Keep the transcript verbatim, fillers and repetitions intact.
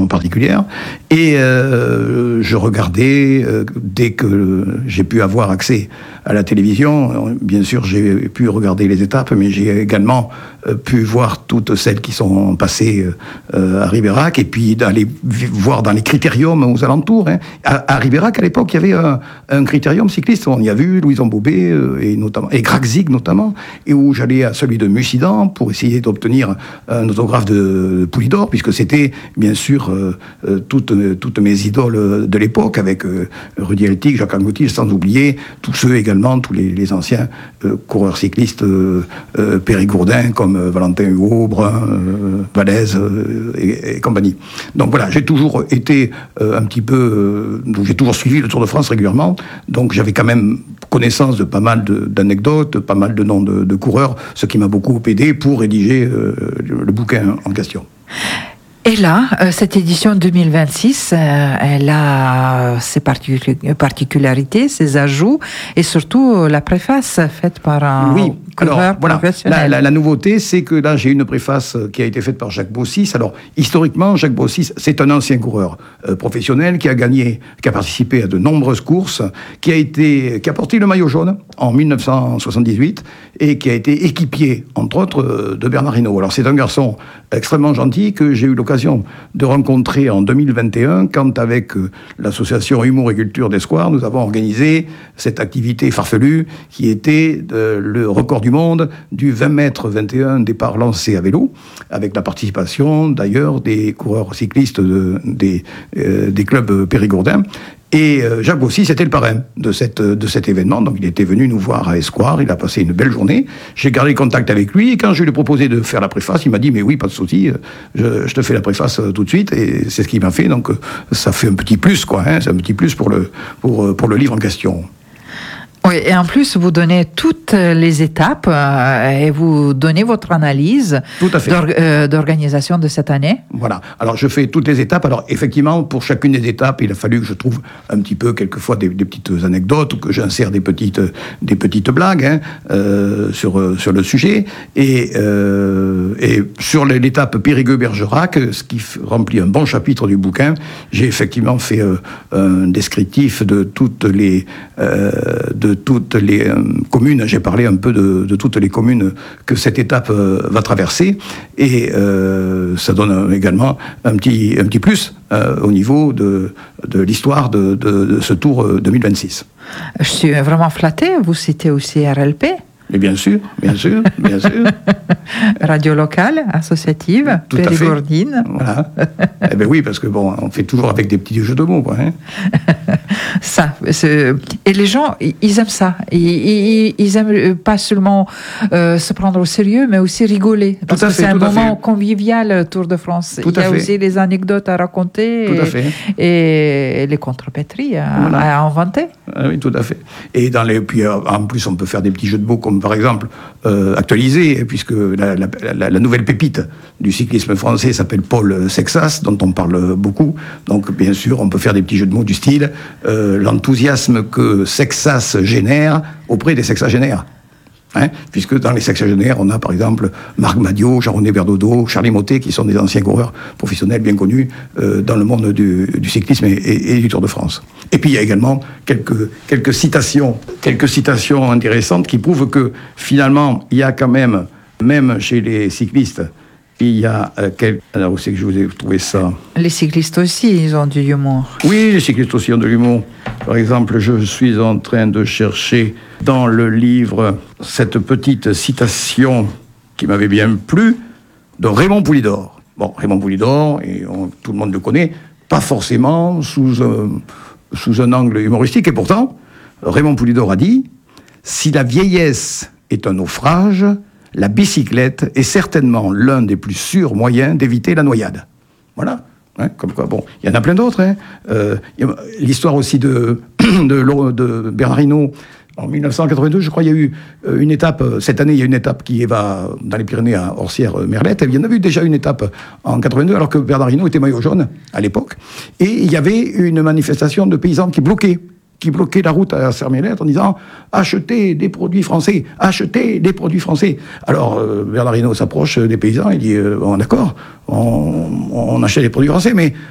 attention particulière. Et euh, je regardais, euh, dès que j'ai pu avoir accès à la télévision, bien sûr j'ai pu regarder les étapes, mais j'ai également euh, pu voir toutes celles qui sont passées euh, à Ribérac, et puis d'aller voir dans les critériums aux alentours. Hein. À, à Ribérac, à l'époque, il y avait un, un critérium cycliste. On y a vu Louison Bobet, euh, et, notamment, et Gragzig notamment, et où j'allais à celui de Mussidan pour essayer d'obtenir un autographe de Poulidor, puisque c'était bien sûr euh, euh, toutes, toutes mes idoles de l'époque, avec euh, Rudy Eltig, Jacques Anquetil, sans oublier tous ceux également, tous les, les anciens euh, coureurs cyclistes euh, euh, périgourdins, comme euh, Valentin Huot, Brun, euh, Valèze euh, et, et compagnie. Donc voilà, j'ai toujours été euh, un petit peu... Euh, j'ai toujours suivi le Tour de France régulièrement, donc j'avais quand même connaissance de pas mal de, d'anecdotes, pas mal de noms de, de coureurs, ce qui m'a beaucoup aidé pour rédiger euh, le, le bouquin en question. Et là, euh, cette édition deux mille vingt-six, euh, elle a ses particul- particularités, ses ajouts, et surtout euh, la préface faite par un oui. coureur Alors, voilà. professionnel. La, la, la nouveauté, c'est que là, j'ai une préface qui a été faite par Jacques Bossis. Alors, historiquement, Jacques Bossis, c'est un ancien coureur euh, professionnel qui a gagné, qui a participé à de nombreuses courses, qui a été, qui a porté le maillot jaune en mille neuf cent soixante-dix-huit et qui a été équipier, entre autres, de Bernard Hinault. Alors, c'est un garçon extrêmement gentil que j'ai eu l'occasion de rencontrer en deux mille vingt et un, quand avec euh, l'association Humour et Culture d'Escoir, nous avons organisé cette activité farfelue qui était euh, le record du monde du vingt mètres vingt et un départ lancé à vélo, avec la participation d'ailleurs des coureurs cyclistes de, des, euh, des clubs périgourdins. Et euh, Jacques Bossis, c'était le parrain de, cette, de cet événement. Donc il était venu nous voir à Escoir, il a passé une belle journée. J'ai gardé contact avec lui, et quand je lui ai proposé de faire la préface, il m'a dit « mais oui, pas de souci, je, je te fais la préface tout de suite ». Et c'est ce qu'il m'a fait, donc ça fait un petit plus, quoi. Hein, c'est un petit plus pour le, pour, pour le livre en question. Oui, et en plus, vous donnez toutes les étapes euh, et vous donnez votre analyse d'or- euh, d'organisation de cette année. Voilà. Alors, je fais toutes les étapes. Alors, effectivement, pour chacune des étapes, il a fallu que je trouve un petit peu, quelquefois, des, des petites anecdotes ou que j'insère des petites, des petites blagues hein, euh, sur, sur le sujet. Et, euh, et sur l'étape Périgueux-Bergerac, ce qui remplit un bon chapitre du bouquin, j'ai effectivement fait euh, un descriptif de toutes les... Euh, de toutes les euh, communes, j'ai parlé un peu de, de toutes les communes que cette étape euh, va traverser, et euh, ça donne également un petit, un petit plus euh, au niveau de, de l'histoire de, de, de ce Tour deux mille vingt-six. Je suis vraiment flattée, vous citez aussi R L P. Et bien sûr, bien sûr, bien sûr. Radio locale, associative, tout périgourdine. Voilà. Eh bien oui, parce que bon, on fait toujours avec des petits jeux de mots, quoi. Hein. Ça, c'est... et les gens, ils aiment ça. Ils, ils, ils aiment pas seulement euh, se prendre au sérieux, mais aussi rigoler. Parce tout à que fait, c'est un moment fait. convivial, Tour de France. Tout Il y a fait. aussi les anecdotes à raconter tout et, à fait. et les contrepétries à, voilà. à inventer. Ah oui, tout à fait. Et dans les, puis en plus, on peut faire des petits jeux de mots comme par exemple euh, actualisé, puisque la, la, la, la nouvelle pépite du cyclisme français s'appelle Paul Sexas, dont on parle beaucoup. Donc bien sûr, on peut faire des petits jeux de mots du style euh, l'enthousiasme que Sexas génère auprès des sexagénaires. Hein, puisque dans les sexagénaires, on a par exemple Marc Madiot, Jean-René Berdodo, Charlie Mottet, qui sont des anciens coureurs professionnels bien connus euh, dans le monde du, du cyclisme et, et, et du Tour de France. Et puis il y a également quelques, quelques citations, quelques citations intéressantes qui prouvent que finalement, il y a quand même, même chez les cyclistes, il y a euh, quel... Alors, où c'est que je vous ai trouvé ça ? Les cyclistes aussi, ils ont du humour. Oui, les cyclistes aussi ont de l'humour. Par exemple, je suis en train de chercher dans le livre cette petite citation qui m'avait bien plu de Raymond Poulidor. Bon, Raymond Poulidor, et on, tout le monde le connaît, pas forcément sous, euh, sous un angle humoristique, et pourtant, Raymond Poulidor a dit « Si la vieillesse est un naufrage, la bicyclette est certainement l'un des plus sûrs moyens d'éviter la noyade. » Voilà. Hein, comme quoi, bon, il y en a plein d'autres. Hein. Euh, l'histoire aussi de, de, de Bernard Hinault. En mille neuf cent quatre-vingt-deux, je crois, il y a eu une étape, cette année, il y a une étape qui va dans les Pyrénées à Orsières-Merlette. Il y en a eu déjà une étape en quatre-vingt-deux, alors que Bernard Hinault était maillot jaune à l'époque. Et il y avait une manifestation de paysans qui bloquaient. qui bloquait la route à Sermielette en disant « Achetez des produits français, achetez des produits français ». Alors, euh, Bernard Hinault s'approche des paysans, il dit euh, « Bon, d'accord, on, on achète des produits français, mais